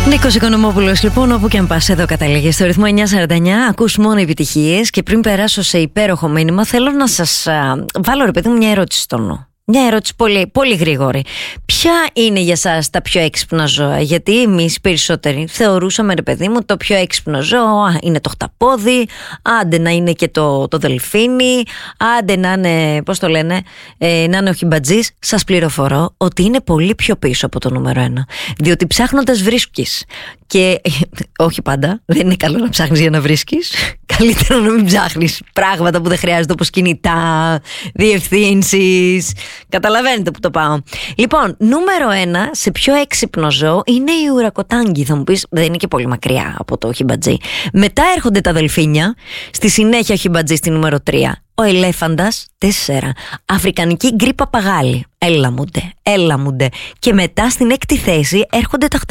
Νίκος Οικονομόπουλος, λοιπόν, όπου και αν πας, εδώ καταλήγεις στο ρυθμό 949. Ακούς μόνο επιτυχίες. Και πριν περάσω σε υπέροχο μήνυμα, θέλω να σας βάλω, ρε παιδί μου, μια ερώτηση στο νου. Μια ερώτηση πολύ, πολύ γρήγορη. Ποια είναι για σας τα πιο έξυπνα ζώα? Γιατί εμείς περισσότεροι θεωρούσαμε, ρε παιδί μου, το πιο έξυπνο ζώο είναι το χταπόδι, άντε να είναι και το δελφίνι, άντε να είναι, πώς το λένε, να είναι ο χιμπατζής. Σας πληροφορώ ότι είναι πολύ πιο πίσω από το νούμερο 1. Διότι ψάχνοντας βρίσκεις. Και όχι πάντα, δεν είναι καλό να ψάχνεις για να βρίσκεις. Καλύτερα να μην ψάχνεις πράγματα που δεν χρειάζεται, όπως κινητά, διευθύνσεις. Καταλαβαίνετε που το πάω. Λοιπόν, νούμερο 1 σε πιο έξυπνο ζώο είναι η ουρακοτάγκη. Θα μου πεις, δεν είναι και πολύ μακριά από το χιμπατζή. Μετά έρχονται τα δελφίνια. Στη συνέχεια ο χιμπατζή στη νούμερο 3. Ο ελέφαντας 4. Αφρικανική γκρι παπαγάλη. Έλα μουντε. Και μετά στην 6η θέση έρχονται τα